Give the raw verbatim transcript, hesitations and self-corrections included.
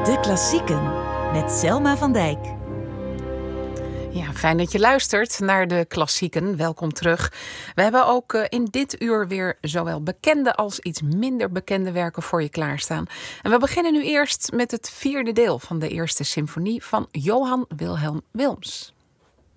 De Klassieken met Selma van Dijk. Ja, fijn dat je luistert naar de klassieken. Welkom terug. We hebben ook uh, in dit uur weer zowel bekende als iets minder bekende werken voor je klaarstaan. En we beginnen nu eerst met het vierde deel van de eerste symfonie van Johann Wilhelm Wilms.